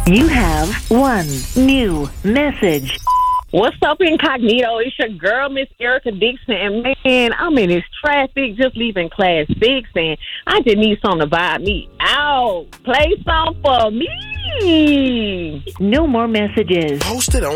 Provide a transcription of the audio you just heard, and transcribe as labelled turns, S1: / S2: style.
S1: You have one new message.
S2: What's up, Incognito? It's your girl, Miss Erica Dixon. And, man, I'm in this traffic just leaving class 6, and I just need something to vibe me out. Play something for me.
S1: No more messages.
S3: Post it on